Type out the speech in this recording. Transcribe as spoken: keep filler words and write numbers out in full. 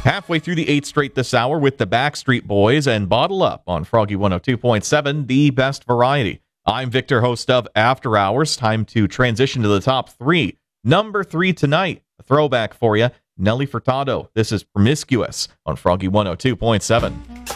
Halfway through the eighth straight this hour with the Backstreet Boys and Bottle Up on Froggy one oh two point seven, the best variety. I'm Victor, host of After Hours. Time to transition to the top three. Number three tonight, a throwback for you, Nelly Furtado. This is Promiscuous on Froggy one oh two point seven.